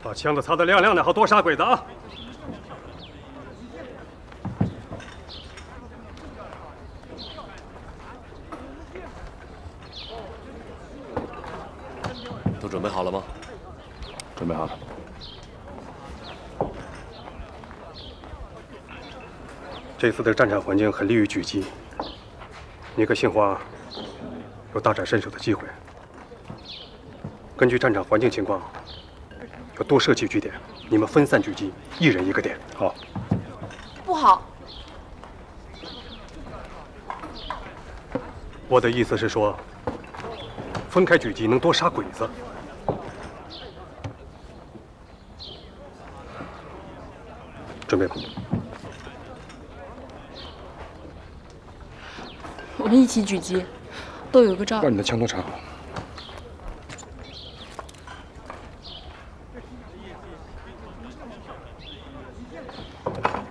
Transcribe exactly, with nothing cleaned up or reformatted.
把枪子擦得亮亮的，好多杀鬼子啊！ 都准备好了吗？ 准备好了。 这次的战场环境很利于狙击，你和杏花有大展身手的机会。根据战场环境情况，要多设几据点，你们分散狙击，一人一个点。好。 不好。 我的意思是说，分开狙击能多杀鬼子。准备吧。 我们一起狙击，都有个照。 把你的枪都插好。